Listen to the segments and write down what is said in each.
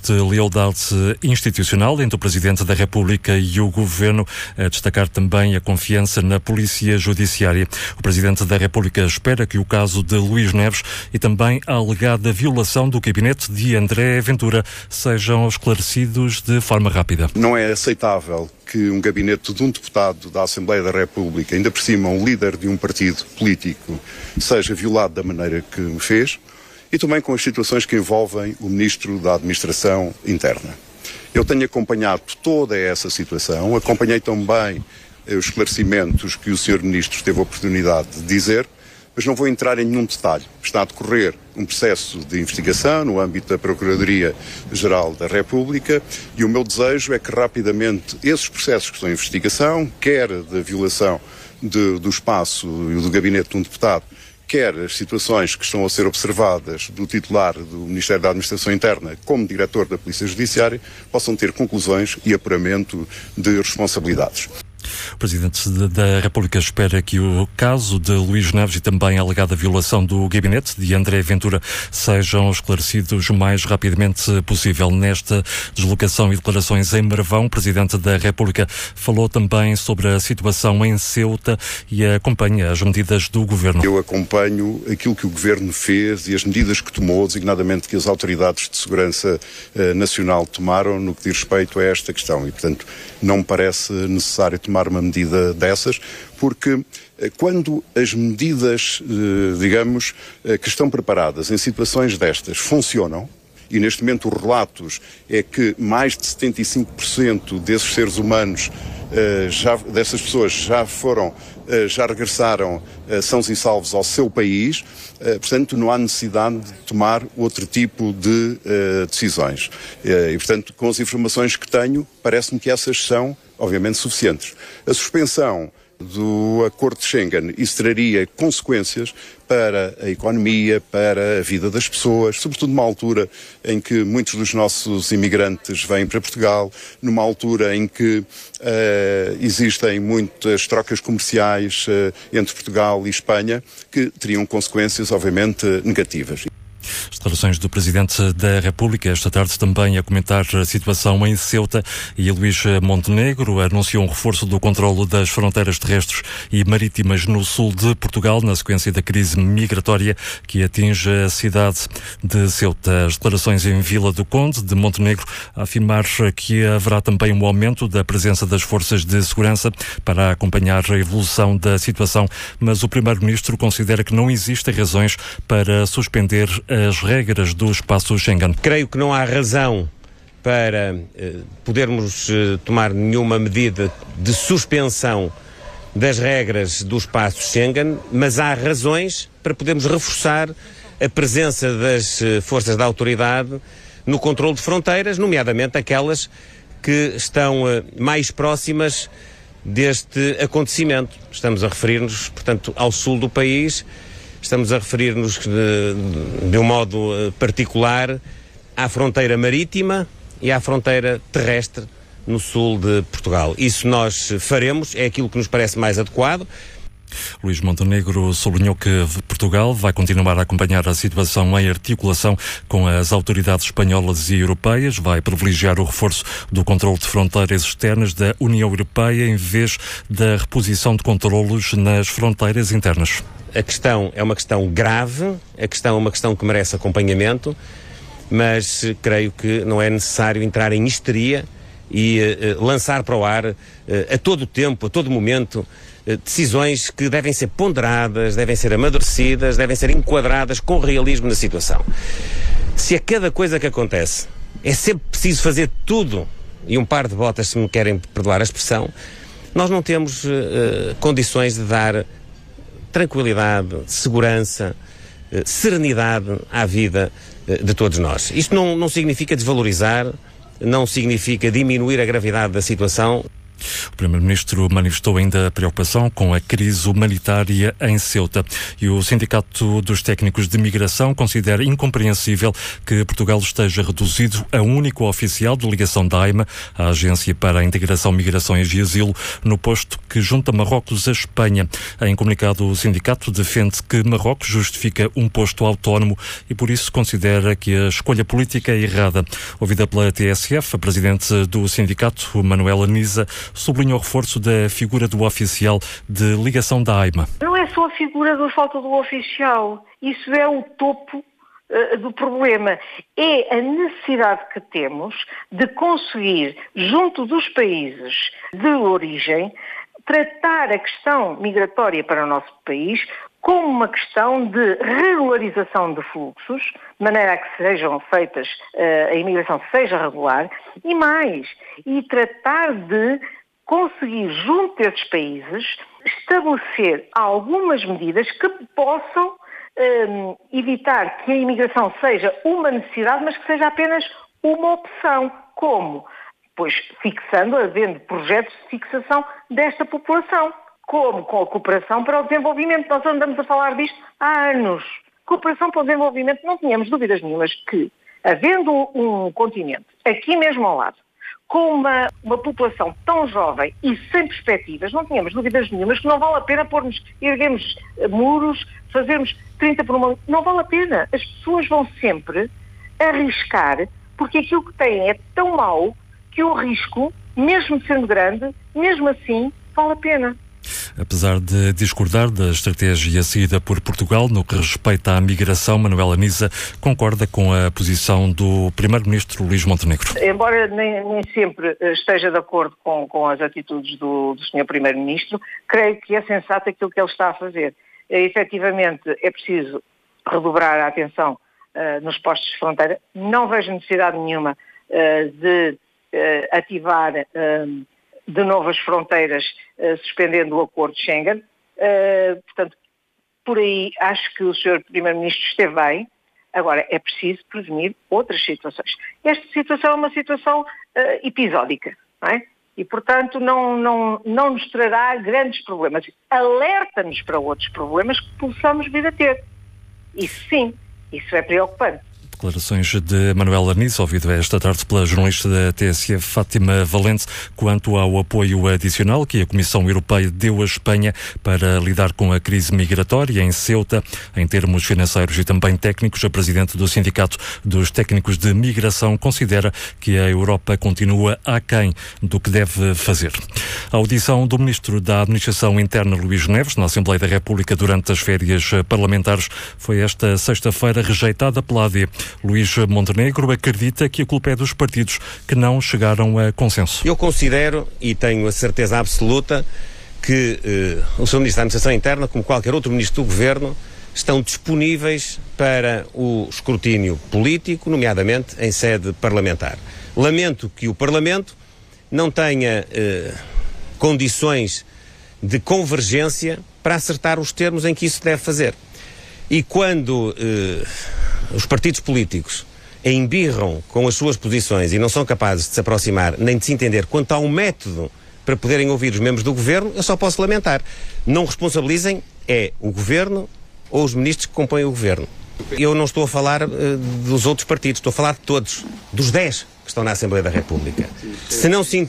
de lealdade institucional entre o Presidente da República e o Governo, a destacar também a confiança na Polícia Judiciária. O Presidente da República espera que o caso de Luís Neves e também a alegada violação do gabinete de André Ventura sejam esclarecidos de forma rápida. Não é aceitável que um gabinete de um deputado da Assembleia da República, ainda por cima um líder de um partido político, seja violado da maneira que me fez, e também com as situações que envolvem o Ministro da Administração Interna. Eu tenho acompanhado toda essa situação, acompanhei também os esclarecimentos que o Sr. Ministro teve a oportunidade de dizer, mas não vou entrar em nenhum detalhe. Está a decorrer um processo de investigação no âmbito da Procuradoria-Geral da República e o meu desejo é que rapidamente esses processos que estão em investigação, quer da violação do espaço e do gabinete de um deputado, quer as situações que estão a ser observadas do titular do Ministério da Administração Interna como diretor da Polícia Judiciária, possam ter conclusões e apuramento de responsabilidades. O Presidente da República espera que o caso de Luís Neves e também a alegada violação do gabinete de André Ventura sejam esclarecidos o mais rapidamente possível. Nesta deslocação e declarações em Marvão, o Presidente da República falou também sobre a situação em Ceuta e acompanha as medidas do Governo. Eu acompanho aquilo que o Governo fez e as medidas que tomou, designadamente que as autoridades de segurança nacional tomaram no que diz respeito a esta questão e, portanto, não me parece necessário tomar uma medida dessas, porque quando as medidas, que estão preparadas em situações destas funcionam, e neste momento os relatos é que mais de 75% desses seres humanos, dessas pessoas já regressaram sãos e salvos ao seu país, portanto não há necessidade de tomar outro tipo de decisões. E portanto, com as informações que tenho, parece-me que essas são obviamente suficientes. A suspensão do Acordo de Schengen, isso traria consequências para a economia, para a vida das pessoas, sobretudo numa altura em que muitos dos nossos imigrantes vêm para Portugal, numa altura em que existem muitas trocas comerciais entre Portugal e Espanha, que teriam consequências, obviamente, negativas. As declarações do Presidente da República esta tarde também a comentar a situação em Ceuta, e Luís Montenegro anunciou um reforço do controlo das fronteiras terrestres e marítimas no sul de Portugal na sequência da crise migratória que atinge a cidade de Ceuta. As declarações em Vila do Conde de Montenegro a afirmar que haverá também um aumento da presença das forças de segurança para acompanhar a evolução da situação, mas o Primeiro-Ministro considera que não existem razões para suspender as regras do espaço Schengen. Creio que não há razão para podermos tomar nenhuma medida de suspensão das regras do espaço Schengen, mas há razões para podermos reforçar a presença das forças da autoridade no controle de fronteiras, nomeadamente aquelas que estão mais próximas deste acontecimento. Estamos a referir-nos, portanto, ao sul do país. Estamos a referir-nos de um modo particular à fronteira marítima e à fronteira terrestre no sul de Portugal. Isso nós faremos, é aquilo que nos parece mais adequado. Luís Montenegro sublinhou que Portugal vai continuar a acompanhar a situação em articulação com as autoridades espanholas e europeias, vai privilegiar o reforço do controle de fronteiras externas da União Europeia em vez da reposição de controlos nas fronteiras internas. A questão é uma questão grave, a questão é uma questão que merece acompanhamento, mas creio que não é necessário entrar em histeria e lançar para o ar a todo tempo, a todo momento, decisões que devem ser ponderadas, devem ser amadurecidas, devem ser enquadradas com realismo na situação. Se a cada coisa que acontece é sempre preciso fazer tudo e um par de botas, se me querem perdoar a expressão, nós não temos condições de dar tranquilidade, segurança, serenidade à vida de todos nós. Isto não significa desvalorizar, não significa diminuir a gravidade da situação. O Primeiro-Ministro manifestou ainda a preocupação com a crise humanitária em Ceuta e o Sindicato dos Técnicos de Migração considera incompreensível que Portugal esteja reduzido a um único oficial de ligação da AIMA, a Agência para a Integração, Migrações e Asilo, no posto que junta Marrocos a Espanha. Em comunicado, o sindicato defende que Marrocos justifica um posto autónomo e por isso considera que a escolha política é errada. Ouvida pela TSF, a presidente do sindicato, Manuela Niza, sublinhou o reforço da figura do oficial de ligação da AIMA. Não é só a figura da falta do oficial, isso é o topo do problema. É a necessidade que temos de conseguir, junto dos países de origem, tratar a questão migratória para o nosso país como uma questão de regularização de fluxos, de maneira a que sejam feitas, a imigração seja regular, e tratar de conseguir, junto desses países, estabelecer algumas medidas que possam evitar que a imigração seja uma necessidade, mas que seja apenas uma opção. Como? Pois havendo projetos de fixação desta população. Como? Com a cooperação para o desenvolvimento. Nós andamos a falar disto há anos. Cooperação para o desenvolvimento, não tínhamos dúvidas nenhumas que, havendo um continente, aqui mesmo ao lado, com uma população tão jovem e sem perspectivas, não tínhamos dúvidas nenhumas que não vale a pena erguermos muros, fazermos 30 por uma... Não vale a pena. As pessoas vão sempre arriscar, porque aquilo que têm é tão mau que o risco, mesmo sendo grande, mesmo assim, vale a pena. Apesar de discordar da estratégia seguida por Portugal no que respeita à migração, Manuela Niza concorda com a posição do Primeiro-Ministro Luís Montenegro. Embora nem sempre esteja de acordo com as atitudes do Sr. Primeiro-Ministro, creio que é sensato aquilo que ele está a fazer. Efetivamente, é preciso redobrar a atenção nos postos de fronteira. Não vejo necessidade nenhuma de ativar de novo as fronteiras, suspendendo o acordo de Schengen. Portanto, por aí acho que o Sr. Primeiro-Ministro esteve bem. Agora, é preciso prevenir outras situações. Esta situação é uma situação episódica, não é? E, portanto, não nos trará grandes problemas. Alerta-nos para outros problemas que possamos vir a ter. Isso sim, isso é preocupante. Declarações de Manuela Niza, ouvido esta tarde pela jornalista da TSF Fátima Valente, quanto ao apoio adicional que a Comissão Europeia deu à Espanha para lidar com a crise migratória em Ceuta, em termos financeiros e também técnicos. A presidente do Sindicato dos Técnicos de Migração considera que a Europa continua aquém do que deve fazer. A audição do Ministro da Administração Interna, Luís Neves, na Assembleia da República durante as férias parlamentares, foi esta sexta-feira rejeitada pela AD. Luís Montenegro acredita que a culpa é dos partidos que não chegaram a consenso. Eu considero, e tenho a certeza absoluta, que o Sr. Ministro da Administração Interna, como qualquer outro Ministro do Governo, estão disponíveis para o escrutínio político, nomeadamente em sede parlamentar. Lamento que o Parlamento não tenha condições de convergência para acertar os termos em que isso deve fazer. E quando os partidos políticos embirram com as suas posições e não são capazes de se aproximar nem de se entender quanto ao método para poderem ouvir os membros do Governo, eu só posso lamentar. Não responsabilizem o Governo ou os ministros que compõem o Governo. Eu não estou a falar dos outros partidos, estou a falar de todos, dos 10 que estão na Assembleia da República. Se não se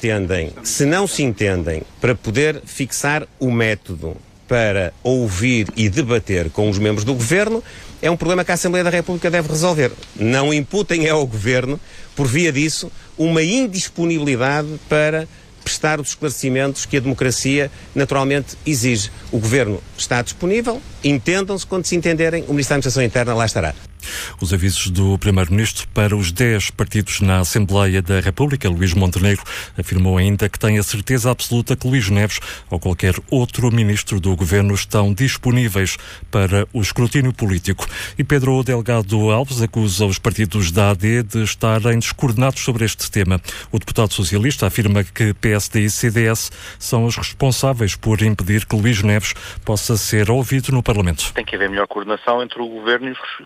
entendem para poder fixar o método para ouvir e debater com os membros do Governo, é um problema que a Assembleia da República deve resolver. Não imputem ao Governo, por via disso, uma indisponibilidade para prestar os esclarecimentos que a democracia naturalmente exige. O Governo está disponível, entendam-se, quando se entenderem, o Ministro da Administração Interna lá estará. Os avisos do Primeiro-Ministro para os 10 partidos na Assembleia da República. Luís Montenegro afirmou ainda que tem a certeza absoluta que Luís Neves ou qualquer outro ministro do Governo estão disponíveis para o escrutínio político. E Pedro Delgado Alves acusa os partidos da AD de estarem descoordenados sobre este tema. O deputado socialista afirma que PSD e CDS são os responsáveis por impedir que Luís Neves possa ser ouvido no Parlamento. Tem que haver melhor coordenação entre o Governo e os respectivos grupos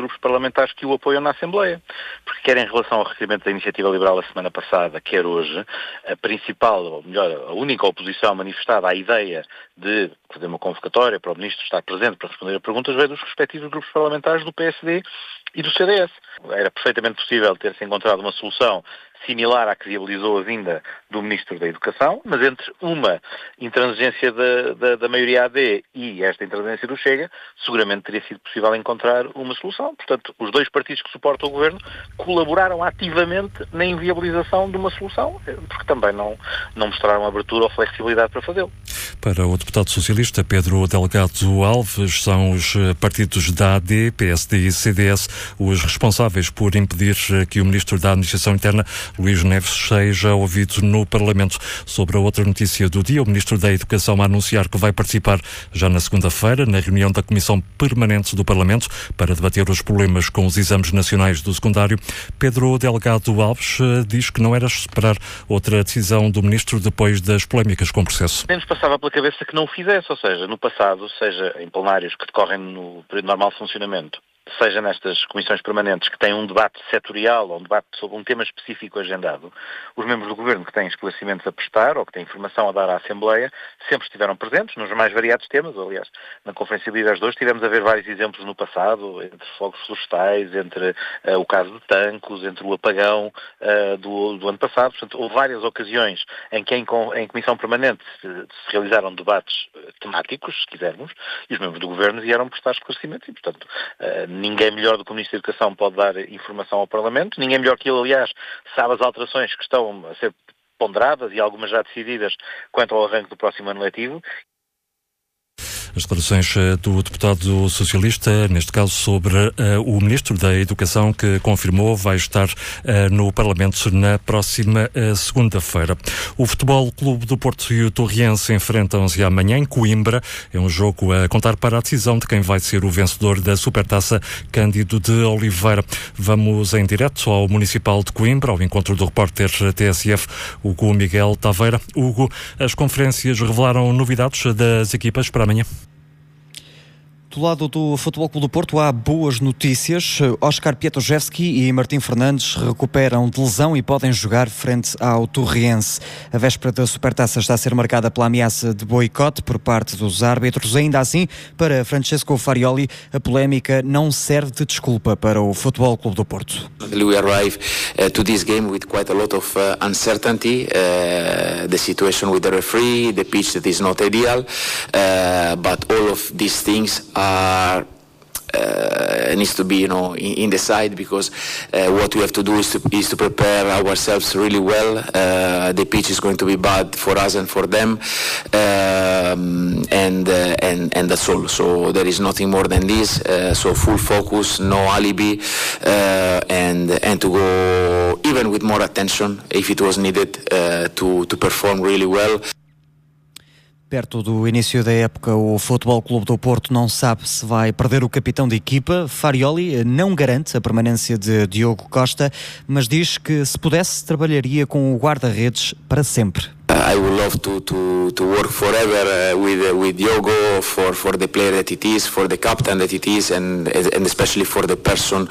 grupos parlamentares que o apoiam na Assembleia. Porque quer em relação ao requerimento da Iniciativa Liberal a semana passada, quer hoje, a principal, ou melhor, a única oposição manifestada à ideia de fazer uma convocatória para o Ministro estar presente para responder a perguntas veio dos respectivos grupos parlamentares do PSD e do CDS. Era perfeitamente possível ter-se encontrado uma solução similar à que viabilizou a vinda do Ministro da Educação, mas entre uma intransigência da maioria AD e esta intransigência do Chega, seguramente teria sido possível encontrar uma solução. Portanto, os dois partidos que suportam o Governo colaboraram ativamente na inviabilização de uma solução, porque também não mostraram abertura ou flexibilidade para fazê-lo. Para o deputado socialista Pedro Delgado Alves, são os partidos da AD, PSD e CDS os responsáveis por impedir que o Ministro da Administração Interna, Luís Neves, seja ouvido no Parlamento. Sobre a outra notícia do dia, o Ministro da Educação a anunciar que vai participar já na segunda-feira na reunião da Comissão Permanente do Parlamento para debater os problemas com os exames nacionais do secundário. Pedro Delgado Alves diz que não era esperar outra decisão do Ministro depois das polémicas com o processo. Nem nos passava pela cabeça que não o fizesse, ou seja, no passado, seja em plenários que decorrem no período normal de funcionamento, seja nestas comissões permanentes que têm um debate setorial ou um debate sobre um tema específico agendado, os membros do Governo que têm esclarecimentos a prestar ou que têm informação a dar à Assembleia sempre estiveram presentes nos mais variados temas. Aliás, na Conferência de Líderes de hoje tivemos a ver vários exemplos no passado, entre fogos florestais, entre o caso de Tancos, entre o apagão do ano passado. Portanto, houve várias ocasiões em que em Comissão Permanente se realizaram debates temáticos, se quisermos, e os membros do Governo vieram prestar esclarecimentos e, portanto, ninguém melhor do que o Ministro da Educação pode dar informação ao Parlamento. Ninguém melhor que ele, aliás, sabe as alterações que estão a ser ponderadas e algumas já decididas quanto ao arranque do próximo ano letivo. As declarações do deputado socialista, neste caso sobre o Ministro da Educação, que confirmou vai estar no Parlamento na próxima segunda-feira. O Futebol Clube do Porto e o Torriense enfrentam-se amanhã em Coimbra. É um jogo a contar para a decisão de quem vai ser o vencedor da Supertaça, Cândido de Oliveira. Vamos em direto ao Municipal de Coimbra, ao encontro do repórter TSF, Hugo Miguel Taveira. Hugo, as conferências revelaram novidades das equipas para amanhã? Do lado do Futebol Clube do Porto há boas notícias. Óscar Pietraszewski e Martim Fernandes recuperam de lesão e podem jogar frente ao Torriense. A véspera da Supertaça está a ser marcada pela ameaça de boicote por parte dos árbitros. Ainda assim, para Francesco Farioli, a polémica não serve de desculpa para o Futebol Clube do Porto. We arrive to this game with quite a lot of uncertainty. The situation with the referee, the pitch that is not ideal, but all of these things needs to be, in the side, because what we have to do is to prepare ourselves really well. The pitch is going to be bad for us and for them, and that's all. So there is nothing more than this. So full focus, no alibi, and to go even with more attention if it was needed to perform really well. Perto do início da época, o Futebol Clube do Porto não sabe se vai perder o capitão de equipa. Farioli não garante a permanência de Diogo Costa, mas diz que, se pudesse, trabalharia com o guarda-redes para sempre. I would love to work forever with Diogo for the player that it is, for the captain that it is, and especially for the person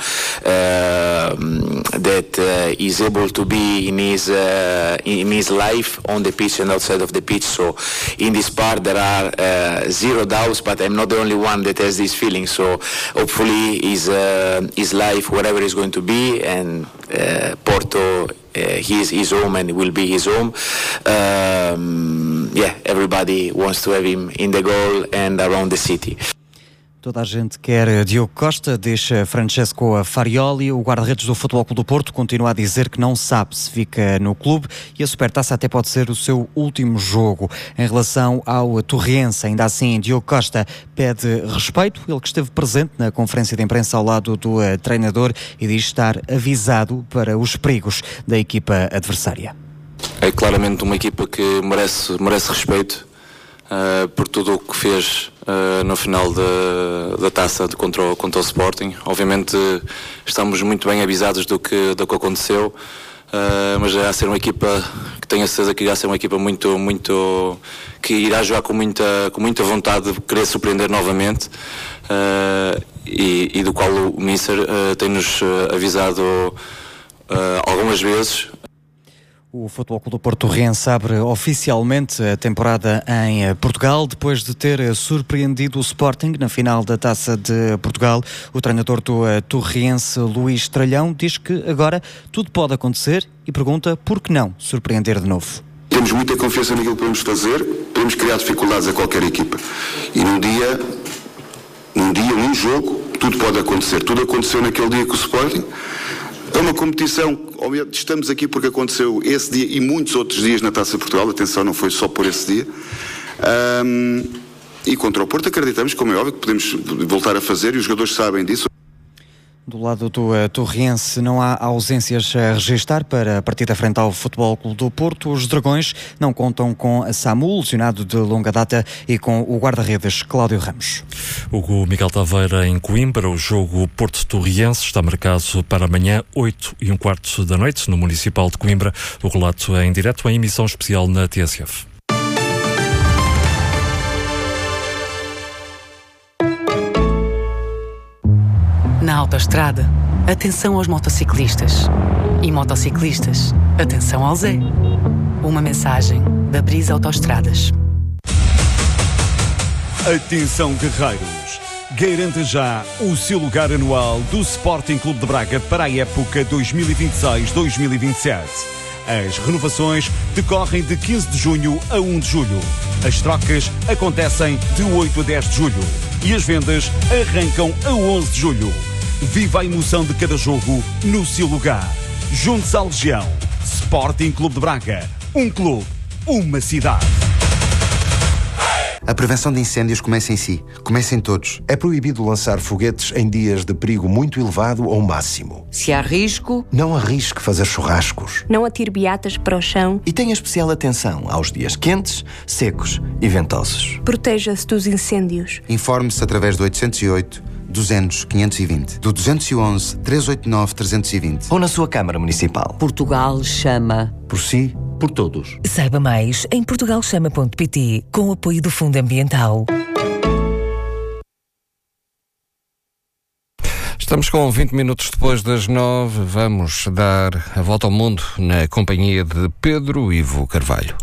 that is able to be in his life on the pitch and outside of the pitch. So in this part there are zero doubts, but I'm not the only one that has this feeling. So hopefully his life, wherever it's going to be, and Porto, his home, and it will be his home. Everybody wants to have him in the goal and around the city. Toda a gente quer Diogo Costa, diz Francesco Farioli. O guarda-redes do Futebol Clube do Porto continua a dizer que não sabe se fica no clube e a Supertaça até pode ser o seu último jogo. Em relação ao Torriense, ainda assim, Diogo Costa pede respeito. Ele que esteve presente na conferência de imprensa ao lado do treinador e diz estar avisado para os perigos da equipa adversária. É claramente uma equipa que merece respeito por tudo o que fez no final da taça contra o Sporting. Obviamente estamos muito bem avisados do que aconteceu, mas irá ser uma equipa que tenho a certeza que irá ser uma equipa muito que irá jogar com muita vontade de querer surpreender novamente. e do qual o Mister tem-nos avisado algumas vezes. O Futebol Clube do Porto reabre oficialmente a temporada em Portugal, depois de ter surpreendido o Sporting na final da Taça de Portugal. O treinador do torrense, Luís Tralhão, diz que agora tudo pode acontecer e pergunta por que não surpreender de novo. Temos muita confiança naquilo que podemos fazer, podemos criar dificuldades a qualquer equipa. E num jogo, tudo pode acontecer. Tudo aconteceu naquele dia com o Sporting. É uma competição, estamos aqui porque aconteceu esse dia e muitos outros dias na Taça de Portugal, atenção, não foi só por esse dia. E contra o Porto acreditamos, como é óbvio, que podemos voltar a fazer e os jogadores sabem disso. Do lado do torrense não há ausências a registar para a partida frente ao Futebol Clube do Porto. Os Dragões não contam com Samu, lesionado de longa data, e com o guarda-redes Cláudio Ramos. Hugo Miguel Taveira em Coimbra. O jogo Porto-Torriense está marcado para amanhã, 8h15 da noite, no Municipal de Coimbra. O relato é em direto em emissão especial na TSF. Na autoestrada, atenção aos motociclistas. E motociclistas, atenção ao Zé. Uma mensagem da Brisa Autoestradas. Atenção, guerreiros! Garanta já o seu lugar anual do Sporting Clube de Braga para a época 2026-2027. As renovações decorrem de 15 de junho a 1 de julho. As trocas acontecem de 8 a 10 de julho. E as vendas arrancam a 11 de julho. Viva a emoção de cada jogo no seu lugar. Junte-se à Legião. Sporting Clube de Braga. Um clube, uma cidade. A prevenção de incêndios começa em si. Começa em todos. É proibido lançar foguetes em dias de perigo muito elevado ou máximo. Se há risco, não arrisque fazer churrascos. Não atire beatas para o chão. E tenha especial atenção aos dias quentes, secos e ventosos. Proteja-se dos incêndios. Informe-se através do 808 200 520, do 211 389 320 ou na sua Câmara Municipal. Portugal chama. Por si, por todos. Saiba mais em portugalchama.pt, com o apoio do Fundo Ambiental. Estamos com 20 minutos depois das 9. Vamos dar a volta ao mundo na companhia de Pedro Ivo Carvalho.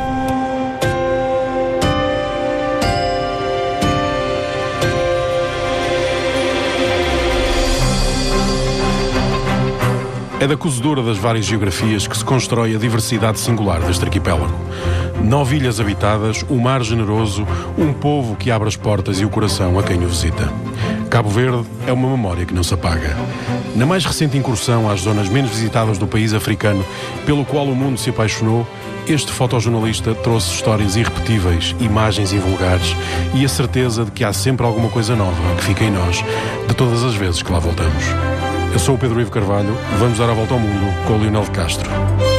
É da cozedura das várias geografias que se constrói a diversidade singular deste arquipélago. 9 ilhas habitadas, um mar generoso, um povo que abre as portas e o coração a quem o visita. Cabo Verde é uma memória que não se apaga. Na mais recente incursão às zonas menos visitadas do país africano, pelo qual o mundo se apaixonou, este fotojornalista trouxe histórias irrepetíveis, imagens invulgares e a certeza de que há sempre alguma coisa nova que fica em nós, de todas as vezes que lá voltamos. Eu sou o Pedro Ivo Carvalho, vamos dar a volta ao mundo com o Lionel de Castro.